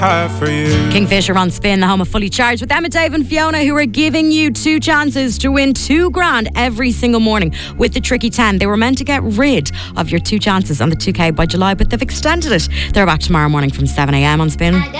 For you. Kingfisher on Spin, the home of Fully Charged with Emma, Dave and Fiona, who are giving you 2 chances to win $2,000 every single morning with the Tricky 10. They were meant to get rid of your 2 chances on the 2K by July, but they've extended it. They're back tomorrow morning from 7 a.m. on Spin.